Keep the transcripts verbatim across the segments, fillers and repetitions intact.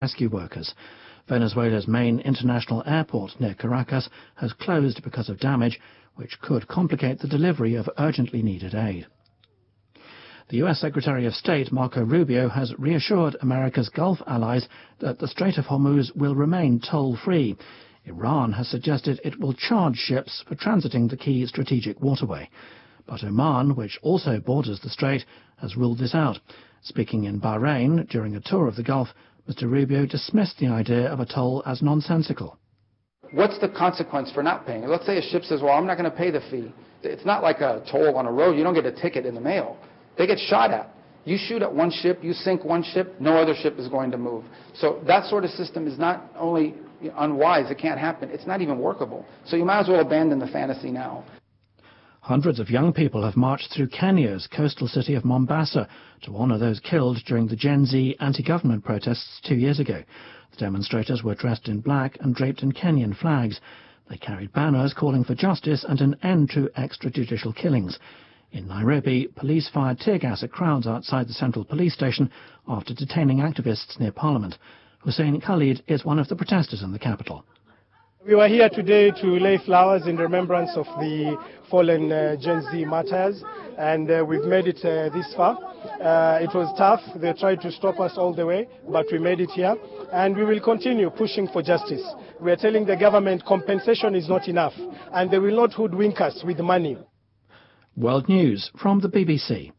rescue workers. Venezuela's main international airport near Caracas has closed because of damage, which could complicate the delivery of urgently needed aid. The U S Secretary of State Marco Rubio has reassured America's Gulf allies that the Strait of Hormuz will remain toll-free. Iran has suggested it will charge ships for transiting the key strategic waterway. But Oman, which also borders the strait, has ruled this out. Speaking in Bahrain during a tour of the Gulf, Mister Rubio dismissed the idea of a toll as nonsensical. What's the consequence for not paying? Let's say a ship says, well, I'm not going to pay the fee. It's not like a toll on a road. You don't get a ticket in the mail. They get shot at. You shoot at one ship, you sink one ship, no other ship is going to move. So that sort of system is not only unwise, it can't happen, it's not even workable. So you might as well abandon the fantasy now. Hundreds of young people have marched through Kenya's coastal city of Mombasa to honour those killed during the Gen Z anti-government protests two years ago. The demonstrators were dressed in black and draped in Kenyan flags. They carried banners calling for justice and an end to extrajudicial killings. In Nairobi, police fired tear gas at crowds outside the Central Police Station after detaining activists near Parliament. Hussein Khalid is one of the protesters in the capital. We were here today to lay flowers in remembrance of the fallen uh, Gen Z martyrs, and uh, we've made it uh, this far. Uh, it was tough. They tried to stop us all the way, but we made it here, and we will continue pushing for justice. We are telling the government compensation is not enough, and they will not hoodwink us with money. World News from the B B C.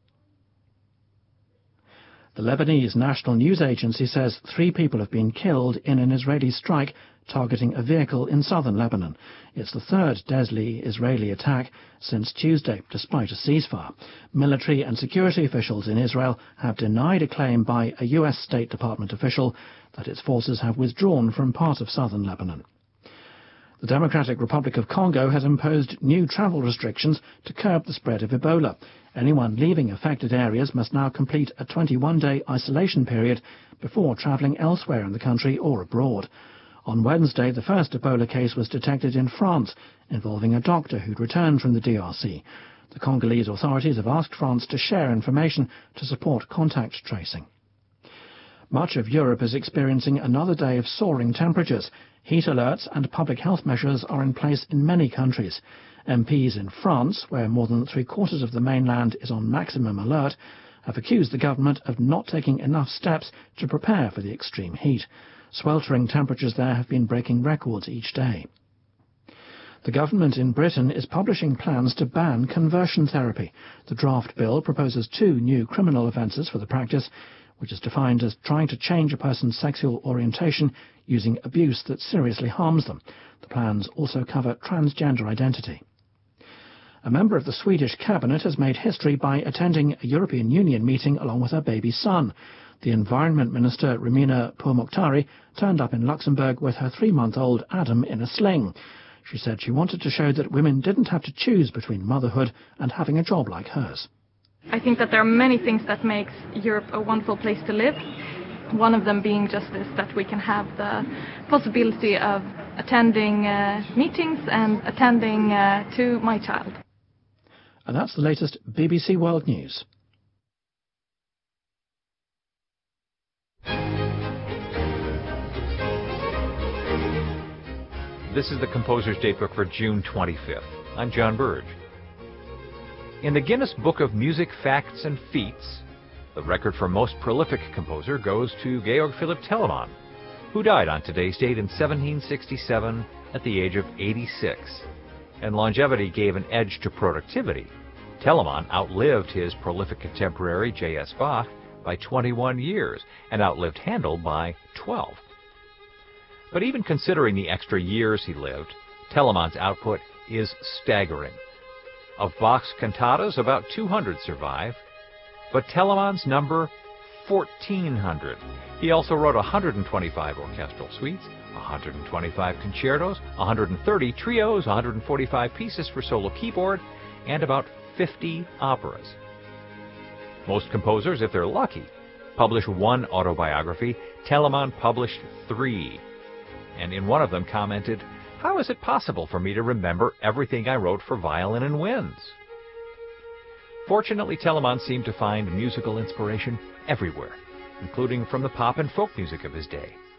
The Lebanese National News Agency says three people have been killed in an Israeli strike targeting a vehicle in southern Lebanon. It's the third deadly Israeli attack since Tuesday, despite a ceasefire. Military and security officials in Israel have denied a claim by a U S State Department official that its forces have withdrawn from part of southern Lebanon. The Democratic Republic of Congo has imposed new travel restrictions to curb the spread of Ebola. Anyone leaving affected areas must now complete a twenty-one day isolation period before travelling elsewhere in the country or abroad. On Wednesday, the first Ebola case was detected in France, involving a doctor who'd returned from the D R C. The Congolese authorities have asked France to share information to support contact tracing. Much of Europe is experiencing another day of soaring temperatures. Heat alerts and public health measures are in place in many countries. M Ps in France, where more than three-quarters of the mainland is on maximum alert, have accused the government of not taking enough steps to prepare for the extreme heat. Sweltering temperatures there have been breaking records each day. The government in Britain is publishing plans to ban conversion therapy. The draft bill proposes two new criminal offences for the practice, which is defined as trying to change a person's sexual orientation using abuse that seriously harms them. The plans also cover transgender identity. A member of the Swedish cabinet has made history by attending a European Union meeting along with her baby son. The Environment Minister, Romina Pourmokhtari, turned up in Luxembourg with her three-month-old Adam in a sling. She said she wanted to show that women didn't have to choose between motherhood and having a job like hers. I think that there are many things that makes Europe a wonderful place to live. One of them being just this, that we can have the possibility of attending uh, meetings and attending uh, to my child. And that's the latest B B C World News. This is the Composer's Datebook for June twenty-fifth. I'm John Burge. In the Guinness Book of Music Facts and Feats, the record for most prolific composer goes to Georg Philipp Telemann, who died on today's date in seventeen sixty-seven at the age of eighty-six. And longevity gave an edge to productivity. Telemann outlived his prolific contemporary J S Bach by twenty-one years and outlived Handel by twelve. But even considering the extra years he lived, Telemann's output is staggering. Of Bach's cantatas, about two hundred survive, but Telemann's number, fourteen hundred. He also wrote one hundred twenty-five orchestral suites, one hundred twenty-five concertos, one hundred thirty trios, one hundred forty-five pieces for solo keyboard, and about fifty operas. Most composers, if they're lucky, publish one autobiography. Telemann published three, and in one of them commented, "How is it possible for me to remember everything I wrote for violin and winds?" Fortunately, Telemann seemed to find musical inspiration everywhere, including from the pop and folk music of his day.